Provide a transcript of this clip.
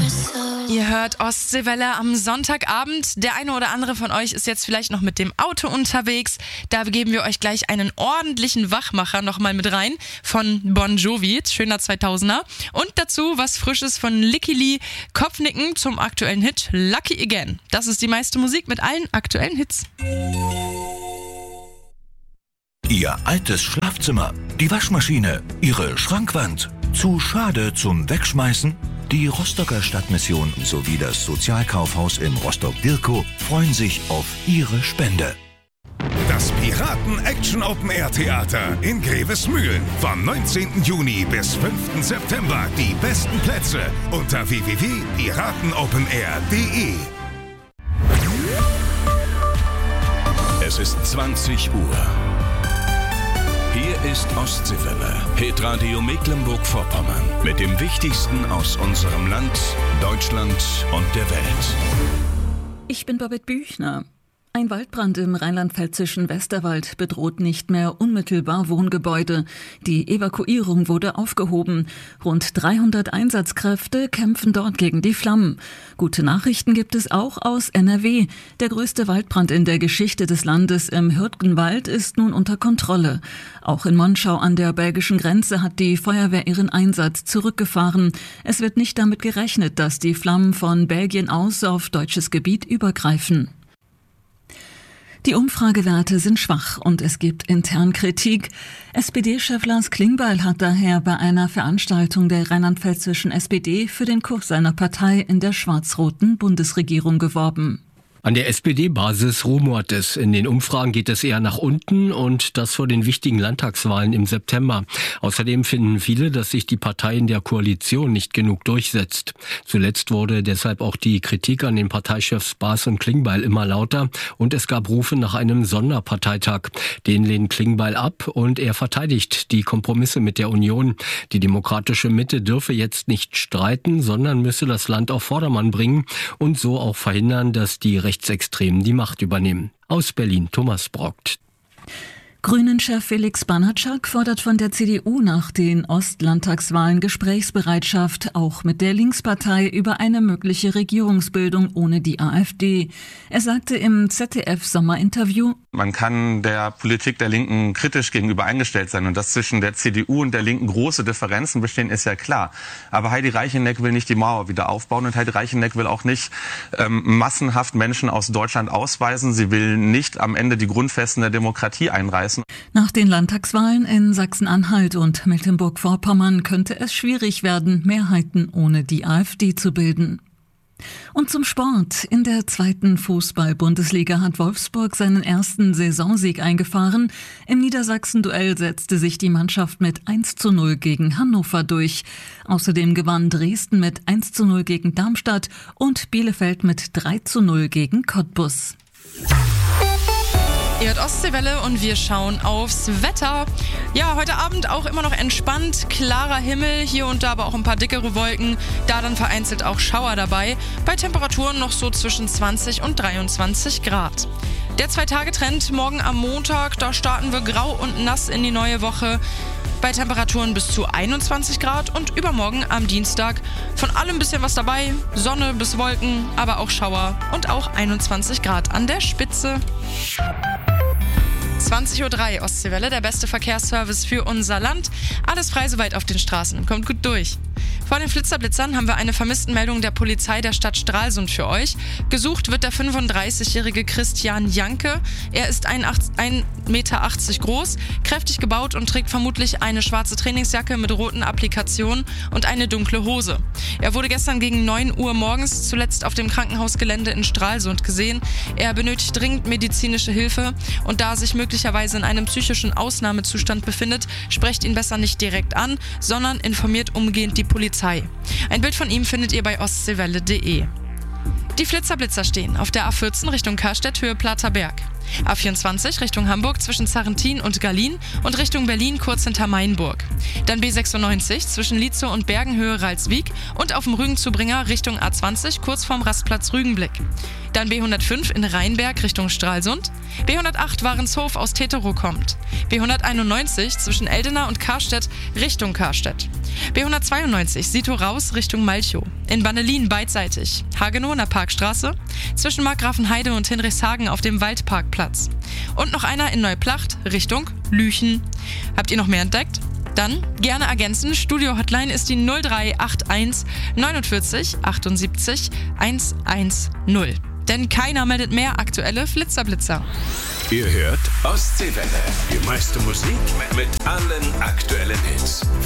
Ihr hört Ostseewelle am Sonntagabend. Der eine oder andere von euch ist jetzt vielleicht noch mit dem Auto unterwegs. Da geben wir euch gleich einen ordentlichen Wachmacher nochmal mit rein von Bon Jovi, schöner 2000er. Und dazu was Frisches von Licky Lee, Kopfnicken zum aktuellen Hit Lucky Again. Das ist die meiste Musik mit allen aktuellen Hits. Ihr altes Schlafzimmer, die Waschmaschine, Ihre Schrankwand. Zu schade zum Wegschmeißen? Die Rostocker Stadtmission sowie das Sozialkaufhaus in Rostock-Dirkow freuen sich auf Ihre Spende. Das Piraten-Action-Open-Air-Theater in Grevesmühlen. Vom 19. Juni bis 5. September die besten Plätze unter www.piratenopenair.de. Es ist 20 Uhr. Hier ist Ostseewelle, Hitradio Mecklenburg-Vorpommern. Mit dem Wichtigsten aus unserem Land, Deutschland und der Welt. Ich bin Babette Büchner. Ein Waldbrand im rheinland-pfälzischen Westerwald bedroht nicht mehr unmittelbar Wohngebäude. Die Evakuierung wurde aufgehoben. Rund 300 Einsatzkräfte kämpfen dort gegen die Flammen. Gute Nachrichten gibt es auch aus NRW. Der größte Waldbrand in der Geschichte des Landes im Hürtgenwald ist nun unter Kontrolle. Auch in Monschau an der belgischen Grenze hat die Feuerwehr ihren Einsatz zurückgefahren. Es wird nicht damit gerechnet, dass die Flammen von Belgien aus auf deutsches Gebiet übergreifen. Die Umfragewerte sind schwach und es gibt intern Kritik. SPD-Chef Lars Klingbeil hat daher bei einer Veranstaltung der rheinland-pfälzischen SPD für den Kurs seiner Partei in der schwarz-roten Bundesregierung geworben. An der SPD-Basis rumort es. In den Umfragen geht es eher nach unten und das vor den wichtigen Landtagswahlen im September. Außerdem finden viele, dass sich die Partei in der Koalition nicht genug durchsetzt. Zuletzt wurde deshalb auch die Kritik an den Parteichefs Baas und Klingbeil immer lauter und es gab Rufe nach einem Sonderparteitag. Den lehnt Klingbeil ab und er verteidigt die Kompromisse mit der Union. Die demokratische Mitte dürfe jetzt nicht streiten, sondern müsse das Land auf Vordermann bringen und so auch verhindern, dass die Rechtsextremen die Macht übernehmen. Aus Berlin Thomas Brockt. Grünen-Chef Felix Banatschak fordert von der CDU nach den Ostlandtagswahlen Gesprächsbereitschaft, auch mit der Linkspartei, über eine mögliche Regierungsbildung ohne die AfD. Er sagte im ZDF-Sommerinterview: Man kann der Politik der Linken kritisch gegenüber eingestellt sein und dass zwischen der CDU und der Linken große Differenzen bestehen, ist ja klar. Aber Heidi Reicheneck will nicht die Mauer wieder aufbauen und Heidi Reicheneck will auch nicht massenhaft Menschen aus Deutschland ausweisen. Sie will nicht am Ende die Grundfesten der Demokratie einreißen. Nach den Landtagswahlen in Sachsen-Anhalt und Mecklenburg-Vorpommern könnte es schwierig werden, Mehrheiten ohne die AfD zu bilden. Und zum Sport. In der 2. Fußball-Bundesliga hat Wolfsburg seinen ersten Saisonsieg eingefahren. Im Niedersachsen-Duell setzte sich die Mannschaft mit 1:0 gegen Hannover durch. Außerdem gewann Dresden mit 1:0 gegen Darmstadt und Bielefeld mit 3:0 gegen Cottbus. Ihr hört Ostseewelle und wir schauen aufs Wetter. Ja, heute Abend auch immer noch entspannt, klarer Himmel, hier und da aber auch ein paar dickere Wolken, da dann vereinzelt auch Schauer dabei, bei Temperaturen noch so zwischen 20 und 23 Grad. Der 2-Tage-Trend morgen am Montag, da starten wir grau und nass in die neue Woche. Bei Temperaturen bis zu 21 Grad und übermorgen am Dienstag von allem ein bisschen was dabei. Sonne bis Wolken, aber auch Schauer und auch 21 Grad an der Spitze. 20:03 Uhr Ostseewelle, der beste Verkehrsservice für unser Land. Alles frei soweit auf den Straßen. Kommt gut durch. Vor den Flitzerblitzern haben wir eine Vermisstenmeldung der Polizei der Stadt Stralsund für euch. Gesucht wird der 35-jährige Christian Janke. Er ist 1,80 Meter groß, kräftig gebaut und trägt vermutlich eine schwarze Trainingsjacke mit roten Applikationen und eine dunkle Hose. Er wurde gestern gegen 9 Uhr morgens zuletzt auf dem Krankenhausgelände in Stralsund gesehen. Er benötigt dringend medizinische Hilfe und da er sich möglicherweise in einem psychischen Ausnahmezustand befindet, sprecht ihn besser nicht direkt an, sondern informiert umgehend die Polizei. Ein Bild von ihm findet ihr bei ostseewelle.de. Die Flitzerblitzer stehen auf der A14 Richtung Karstedt, Höhe Plater Berg. A24 Richtung Hamburg zwischen Sarrentin und Gallien und Richtung Berlin kurz hinter Mainburg. Dann B96 zwischen Lietzow und Bergenhöhe Ralswiek und auf dem Rügenzubringer Richtung A20 kurz vorm Rastplatz Rügenblick. Dann B105 in Rheinberg Richtung Stralsund. B108 Warenshof aus Teterow kommt. B191 zwischen Eldena und Karstedt Richtung Karstedt. B192 Sito raus Richtung Malchow. In Bannelin beidseitig. Hagenower Parkstraße. Zwischen Markgrafenheide und Hinrichshagen auf dem Waldparkplatz. Und noch einer in Neuplacht Richtung Lüchen. Habt ihr noch mehr entdeckt? Dann gerne ergänzen. Studio-Hotline ist die 0381 49 78 110. Denn keiner meldet mehr aktuelle Flitzerblitzer. Ihr hört Ostseewelle. Die meiste Musik mit allen aktuellen Hits.